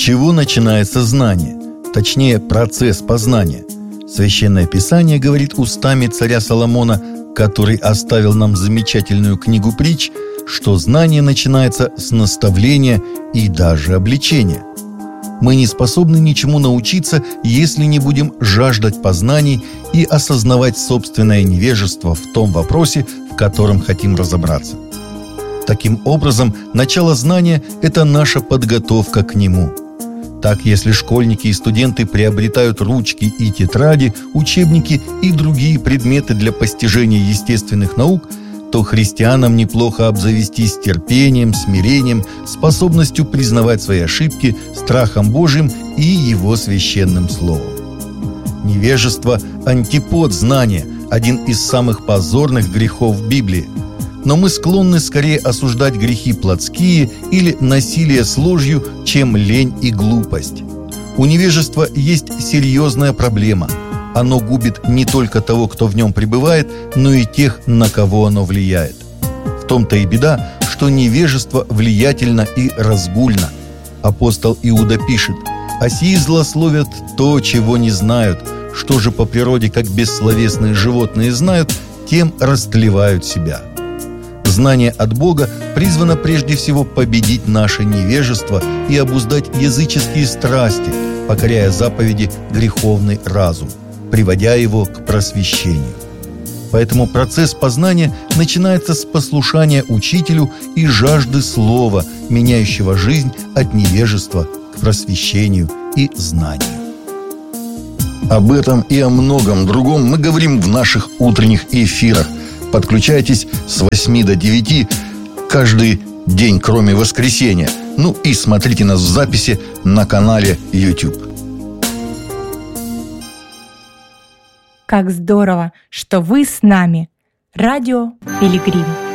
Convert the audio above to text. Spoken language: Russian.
чего начинается знание? Точнее, процесс познания. Священное Писание говорит устами царя Соломона, который оставил нам замечательную книгу притч, что знание начинается с наставления и даже обличения. Мы не способны ничему научиться, если не будем жаждать познаний и осознавать собственное невежество в том вопросе, в котором хотим разобраться. Таким образом, начало знания – это наша подготовка к нему. Так, если школьники и студенты приобретают ручки и тетради, учебники и другие предметы для постижения естественных наук, то христианам неплохо обзавестись терпением, смирением, способностью признавать свои ошибки, страхом Божьим и Его священным словом. Невежество – антипод знания, один из самых позорных грехов в Библии. Но мы склонны скорее осуждать грехи плотские или насилие с ложью, чем лень и глупость. У невежества есть серьезная проблема. Оно губит не только того, кто в нем пребывает, но и тех, на кого оно влияет. В том-то и беда, что невежество влиятельно и разгульно. Апостол Иуда пишет: «А сии злословят то, чего не знают, что же по природе, как бессловесные животные знают, тем растлевают себя». Знание от Бога призвано прежде всего победить наше невежество и обуздать языческие страсти, покоряя заповеди греховный разум, приводя его к просвещению. Поэтому процесс познания начинается с послушания учителю и жажды слова, меняющего жизнь от невежества к просвещению и знанию. Об этом и о многом другом мы говорим в наших утренних эфирах. Подключайтесь с 8 до 9 каждый день, кроме воскресенья. Ну и смотрите нас в записи на канале YouTube. Как здорово, что вы с нами. Радио Пилигрим.